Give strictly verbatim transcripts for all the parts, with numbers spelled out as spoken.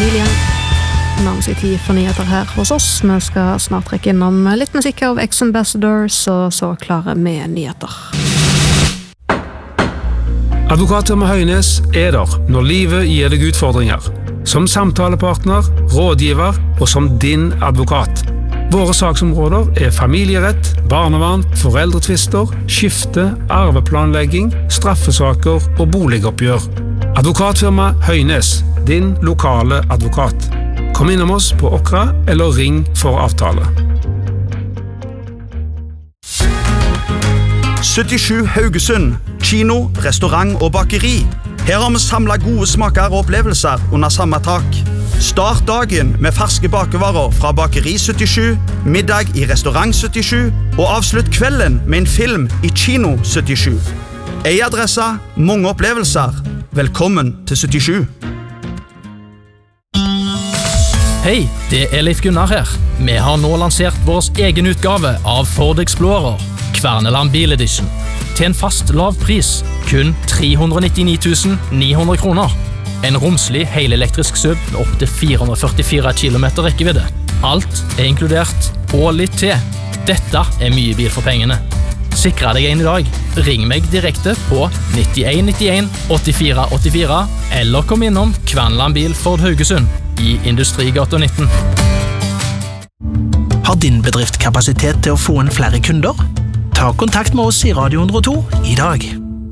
familien. Nærmest i tid for nyheter her hos oss. Vi skal snart trekke innom litt musikk av Ex-Ambassadors, og så klare med nyheter. Advokatfirma Høynes er der når livet gir deg utfordringer. Som samtalepartner, rådgiver og som din advokat. Våre saksområder er familierett, barnevern, foreldretvister, skifte, arveplanlegging, straffesaker og boligoppgjør. Advokatfirma Høynes, din lokale advokat. Kom innom oss på Okra eller ring for avtale. syttisju Haugesund, kino, restaurant og bakeri. Her har vi samlet gode smaker og opplevelser under samme tak. Start dagen med ferske bakevarer fra Bakeri syttisju, middag i Restaurant syttisju, og avslutt kvelden med en film i Kino syttisju. En adresse, mange opplevelser. Velkommen til syttisju. Hei, det er Leif Gunnar her. Vi har nå lansert vår egen utgave av Ford Explorer, Kverneland Bil Edition, til en fast lav pris, kun tre hundre nittini tusen ni hundre kroner. En romslig helelektrisk S U V med opp til fire hundre førtifire kilometer rekkevidde. Alt er inkludert, og litt til. Dette er mye bil for pengene. Sikre deg en i dag. Ring meg direkte på nittien nittien åttifire åttifire, eller kom innom Kverneland Bil Ford Haugesund i Industrigata nitten. Har din bedrift kapasitet til å få inn flere kunder? Ta kontakt med oss i Radio hundre og to i dag.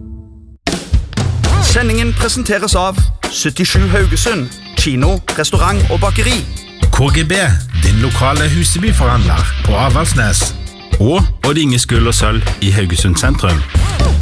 Sendingen presenteres av syttisju Haugesund, kino, restaurant og bakeri. K G B, din lokale Husebyforhandler på Avaldsnes. Og Odd Inge Skull og Sølv i Haugesund sentrum.